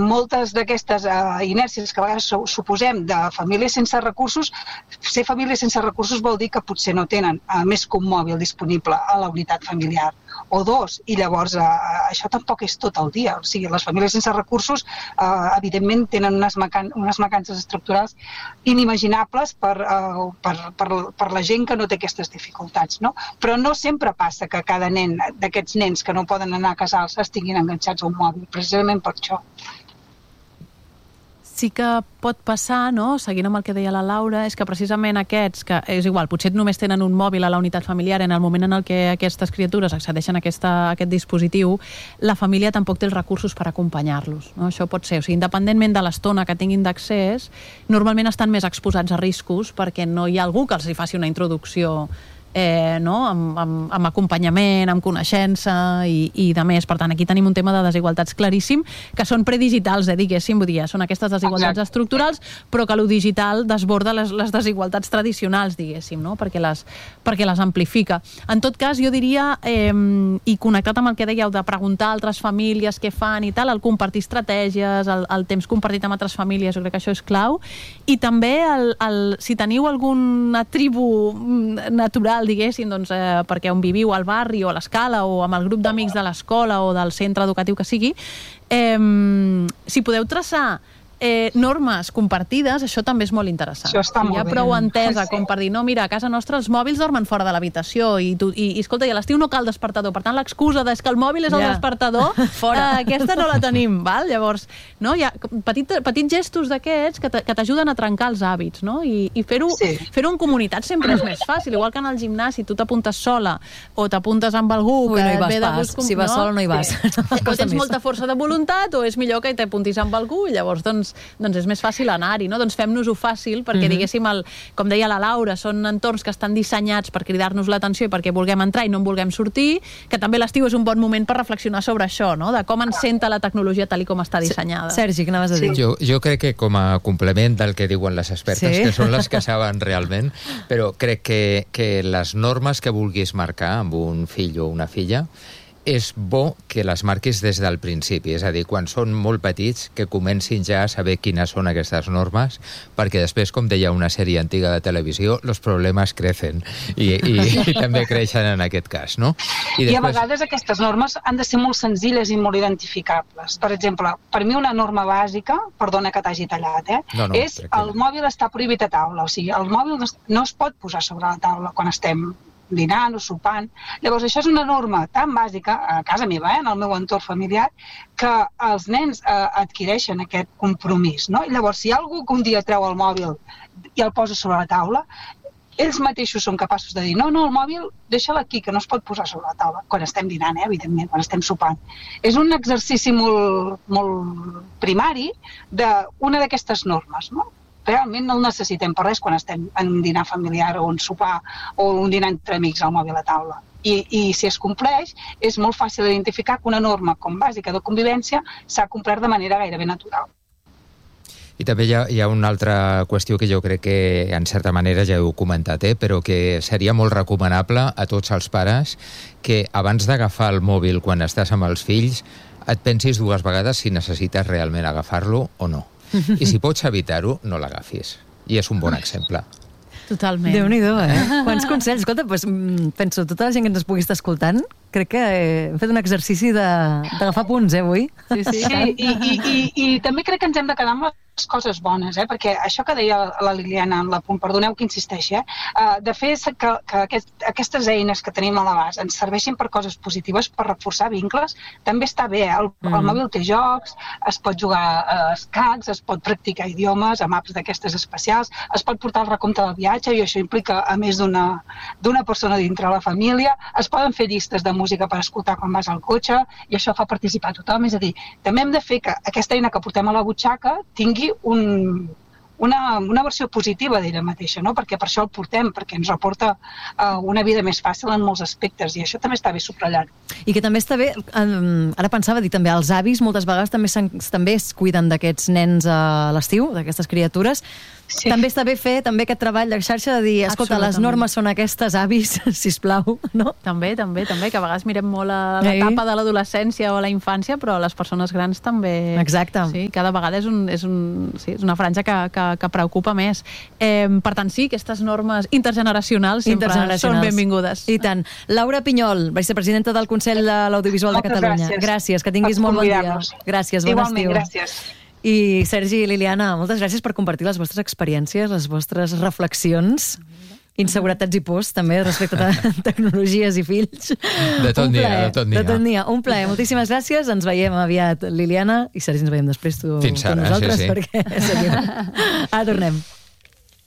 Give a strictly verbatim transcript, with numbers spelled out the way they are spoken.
moltes d'aquestes uh, inèrcies que a vegades suposem de famílies sense recursos, ser famílies sense recursos vol dir que potser no tenen uh, més que un mòbil disponible a la unitat familiar, o dos, i llavors uh, això tampoc és tot el dia. O sigui, les famílies sense recursos uh, evidentment tenen unes, macan unes mancances estructurals inimaginables per, uh, per, per, per la gent que no té aquestes dificultats, no? Però no sempre passa que cada nen d'aquests nens que no poden anar a casals estiguin enganxats a un mòbil, precisament per això. Sí que pot passar, no?, seguint amb el que deia la Laura, és que precisament aquests, que és igual, potser només tenen un mòbil a la unitat familiar, en el moment en el que aquestes criatures accedeixen a, aquesta, a aquest dispositiu, la família tampoc té els recursos per acompanyar-los, no? Això pot ser, o sigui, independentment de l'estona que tinguin d'accés, normalment estan més exposats a riscos perquè no hi ha algú que els hi faci una introducció Eh, no? amb, amb, amb acompanyament, amb coneixença i, i de més. Per tant, aquí tenim un tema de desigualtats claríssim, que són predigitals, eh, diguéssim, vull dir, són aquestes desigualtats Exacte. estructurals, però que lo digital desborda les, les desigualtats tradicionals, diguéssim, no? perquè, les, perquè les amplifica. En tot cas, jo diria, eh, i connectat amb el que dèieu de preguntar a altres famílies què fan i tal, el compartir estratègies, el, el temps compartit amb altres famílies, jo crec que això és clau, i també el, el, si teniu alguna tribu natural, diguéssim, doncs, eh, perquè on viviu, al barri o a l'escala o amb el grup d'amics de l'escola o del centre educatiu que sigui, eh, si podeu traçar eh, normes compartides, això també és molt interessant. Això està molt Hi ha bé. prou entesa Sí. com per dir, no, mira, a casa nostra els mòbils dormen fora de l'habitació i, tu, i, i escolta, i a l'estiu no cal despertador, per tant l'excusa de que el mòbil és el Ja. despertador, Fora. eh, aquesta no la tenim, val? Llavors, no, hi ha petit, petits gestos d'aquests que t'ajuden a trencar els hàbits, no? I, i fer-ho Sí. fer-ho en comunitat sempre és més fàcil, igual que en el gimnàs, si tu t'apuntes sola o t'apuntes amb algú Ui, que no hi vas ve de pas. gust... Si vas sola no hi vas. O tens molta força de voluntat o és millor que t'apuntis amb algú i llavors doncs, doncs és més fàcil anar-hi, no? Doncs fem-nos-ho fàcil perquè, Mhm. diguéssim, el, com deia la Laura, són entorns que estan dissenyats per cridar-nos l'atenció i perquè vulguem entrar i no en vulguem sortir, que també l'estiu és un bon moment per reflexionar sobre això, no? De com ens senta la tecnologia tal i com està dissenyada. Sergi, què anaves a dir? Jo, jo crec que com a complement del que diuen les expertes, Sí? que són les que saben realment, però crec que, que les normes que vulguis marcar amb un fill o una filla és bo que les marquis des del principi, és a dir, quan són molt petits, que comencin ja a saber quines són aquestes normes, perquè després, com deia una sèrie antiga de televisió, els problemes crecen i, i, i també creixen en aquest cas, no? I, després... I a vegades aquestes normes han de ser molt senzilles i molt identificables. Per exemple, per mi una norma bàsica, perdona que t'hagi tallat, eh? No, no, és tranquil·la. el mòbil està prohibit a taula, o sigui, el mòbil no es, no es pot posar sobre la taula quan estem dinant o sopant. Llavors, això és una norma tan bàsica, a casa meva, eh, en el meu entorn familiar, que els nens eh, adquireixen aquest compromís, no? I llavors, si hi ha algú que un dia treu el mòbil i el posa sobre la taula, ells mateixos són capaços de dir no, no, el mòbil, deixa'l aquí, que no es pot posar sobre la taula, quan estem dinant, eh, evidentment, quan estem sopant. És un exercici molt, molt primari d'una d'aquestes normes, no? Realment no el necessitem per res quan estem en un dinar familiar o un sopar o un dinar entre amics al mòbil a taula. I, i si es compleix, és molt fàcil identificar que una norma com bàsica de convivència s'ha complert de manera gairebé natural. I també hi ha, hi ha una altra qüestió que jo crec que, en certa manera, ja heu comentat, eh? però que seria molt recomanable a tots els pares que abans d'agafar el mòbil quan estàs amb els fills et pensis dues vegades si necessites realment agafar-lo o no. I si pots evitar-ho, no l'agafis. I és un bon exemple. Totalment. Déu-n'hi-do, eh? Quants consells. Escolta, doncs, penso, tota la gent que ens pugui estar escoltant, crec que hem fet un exercici d'agafar punts, eh, avui? Sí, sí. Sí, i, i, i, i també crec que ens hem de quedar amb les coses bones, eh? Perquè això que deia la Liliana en l'apunt, perdoneu que insisteixi, eh? Uh, de fer que, que aquest, aquestes eines que tenim a l'abast ens serveixin per coses positives, per reforçar vincles, també està bé. El, mm. el mòbil té jocs, es pot jugar a escacs, es pot practicar idiomes amb apps d'aquestes especials, es pot portar el recompte del viatge i això implica a més d'una d'una persona dintre la família, es poden fer llistes de música per escoltar quan vas al cotxe i això fa participar tothom. És a dir, també hem de fer que aquesta eina que portem a la butxaca tingui un, una, una versió positiva d'ella mateixa, no? Perquè per això el portem, perquè ens reporta uh, una vida més fàcil en molts aspectes i això també està bé subratllat. I que també està bé, um, ara pensava dir també, els avis moltes vegades també, també es cuiden d'aquests nens a l'estiu, d'aquestes criatures. Sí. També està bé fer també aquest treball de xarxa de dir, escolta, les normes són aquestes, avis, sisplau, no? També, també, també, que a vegades mirem molt a l'etapa de l'adolescència o a la infància, però les persones grans també... Exacte. Sí, cada vegada és, un, és, un, sí, és una franja que, que, que preocupa més. Eh, per tant, sí, aquestes normes intergeneracionals sempre intergeneracionals. són benvingudes. I tant. Laura Pinyol, vicepresidenta del Consell de l'Audiovisual de Catalunya. Gràcies. Gràcies, que tinguis molt bon dia. Gràcies, bon Igualment, estiu. gràcies. I Sergi i Liliana, moltes gràcies per compartir les vostres experiències, les vostres reflexions, inseguretats i pors, també, respecte a tecnologies i fills. De tot dia, de tot dia. De tot dia. Un plaer. Moltíssimes gràcies. Ens veiem aviat, Liliana, i Sergi, ens veiem després tu, Fins ara, tu nosaltres, sí, sí. perquè seguim. Ara tornem.